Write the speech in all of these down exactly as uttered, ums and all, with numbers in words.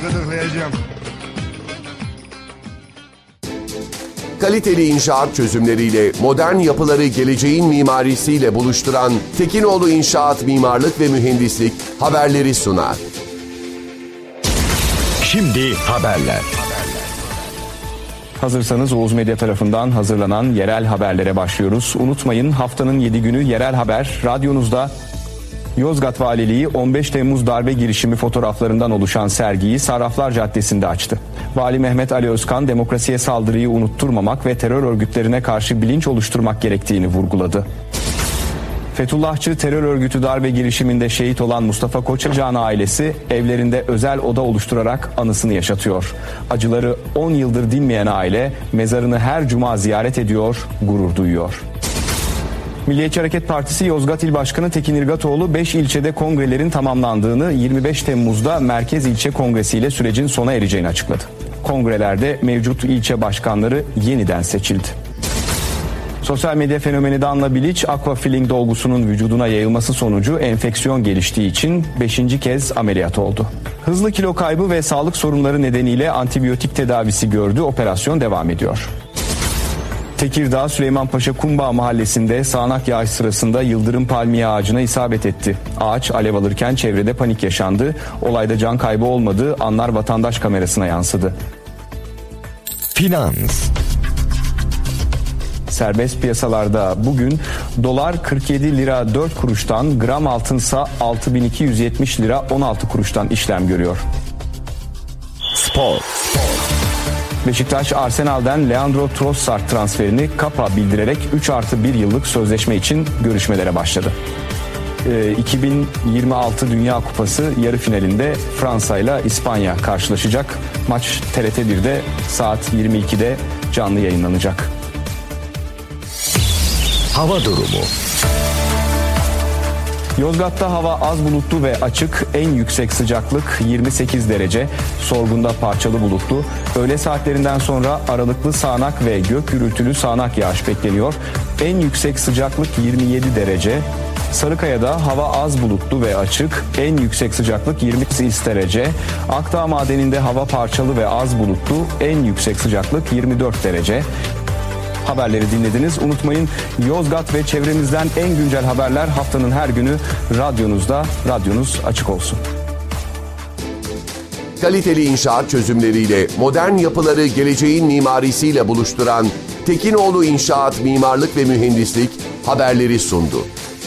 gıdıklayacağım. Kaliteli inşaat çözümleriyle modern yapıları geleceğin mimarisiyle buluşturan Tekinoğlu İnşaat Mimarlık ve Mühendislik haberleri sunar. Şimdi haberler. Hazırsanız Oğuz Medya tarafından hazırlanan yerel haberlere başlıyoruz. Unutmayın, haftanın yedi günü yerel haber radyonuzda. Yozgat Valiliği on beş Temmuz darbe girişimi fotoğraflarından oluşan sergiyi Sarraflar Caddesi'nde açtı. Vali Mehmet Ali Özkan, demokrasiye saldırıyı unutturmamak ve terör örgütlerine karşı bilinç oluşturmak gerektiğini vurguladı. Fethullahçı terör örgütü darbe girişiminde şehit olan Mustafa Koçacan ailesi evlerinde özel oda oluşturarak anısını yaşatıyor. Acıları on yıldır dinmeyen aile mezarını her cuma ziyaret ediyor, gurur duyuyor. Milliyetçi Hareket Partisi Yozgat İl Başkanı Tekin İrgatoğlu beş ilçede kongrelerin tamamlandığını, yirmi beş Temmuz'da Merkez İlçe Kongresi ile sürecin sona ereceğini açıkladı. Kongrelerde mevcut ilçe başkanları yeniden seçildi. Sosyal medya fenomeni Danla Bilic, aquafilling dolgusunun vücuduna yayılması sonucu enfeksiyon geliştiği için beşinci kez ameliyat oldu. Hızlı kilo kaybı ve sağlık sorunları nedeniyle antibiyotik tedavisi gördü, operasyon devam ediyor. Tekirdağ Süleymanpaşa Kumbağ Mahallesi'nde sağanak yağış sırasında yıldırım palmiye ağacına isabet etti. Ağaç alev alırken çevrede panik yaşandı. Olayda can kaybı olmadığı anlar vatandaş kamerasına yansıdı. Finans. Serbest piyasalarda bugün dolar kırk yedi lira dört kuruştan, gram altınsa altı bin iki yüz yetmiş lira on altı kuruştan işlem görüyor. Spor. Beşiktaş Arsenal'den Leandro Trossard transferini Kapa bildirerek üç artı bir yıllık sözleşme için görüşmelere başladı. Ee, iki bin yirmi altı Dünya Kupası yarı finalinde Fransa ile İspanya karşılaşacak. Maç T R T bir'de saat yirmi ikide canlı yayınlanacak. Hava durumu. Yozgat'ta hava az bulutlu ve açık, en yüksek sıcaklık yirmi sekiz derece, Sorgun'da parçalı bulutlu. Öğle saatlerinden sonra aralıklı sağanak ve gök gürültülü sağanak yağış bekleniyor. En yüksek sıcaklık yirmi yedi derece. Sarıkaya'da hava az bulutlu ve açık, en yüksek sıcaklık yirmi sekiz derece. Akdağ Madeni'nde hava parçalı ve az bulutlu, en yüksek sıcaklık yirmi dört derece. Haberleri dinlediniz. Unutmayın, Yozgat ve çevremizden en güncel haberler haftanın her günü radyonuzda. Radyonuz açık olsun. Kaliteli inşaat çözümleriyle modern yapıları geleceğin mimarisiyle buluşturan Tekinoğlu İnşaat Mimarlık ve Mühendislik haberleri sundu.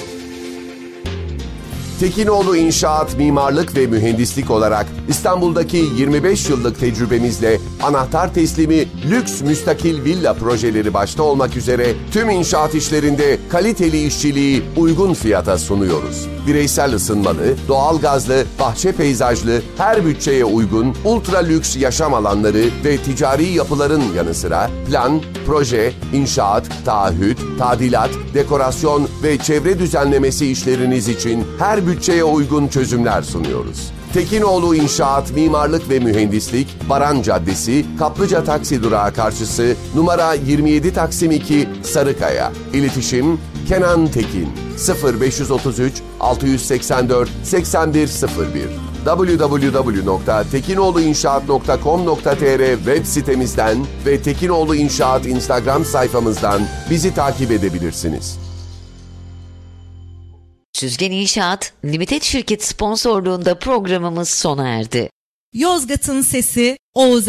Tekinoğlu İnşaat Mimarlık ve Mühendislik olarak İstanbul'daki yirmi beş yıllık tecrübemizle anahtar teslimi lüks müstakil villa projeleri başta olmak üzere tüm inşaat işlerinde kaliteli işçiliği uygun fiyata sunuyoruz. Bireysel ısınmalı, doğalgazlı, bahçe peyzajlı, her bütçeye uygun ultra lüks yaşam alanları ve ticari yapıların yanı sıra plan, proje, inşaat, taahhüt, tadilat, dekorasyon ve çevre düzenlemesi işleriniz için her bütçeye uygun çözümler sunuyoruz. Tekinoğlu İnşaat Mimarlık ve Mühendislik, Baran Caddesi, Kaplıca Taksi Durağı karşısı, numara yirmi yedi Taksim iki, Sarıkaya. İletişim Kenan Tekin sıfır beş otuz üç altı seksen dört seksen bir sıfır bir double-u double-u double-u nokta tekinoğlu inşaat nokta com nokta t r web sitemizden ve Tekinoğlu İnşaat Instagram sayfamızdan bizi takip edebilirsiniz. Süzgen İnşaat Limited Şirket sponsorluğunda programımız sona erdi. Yozgat'ın sesi Oğuz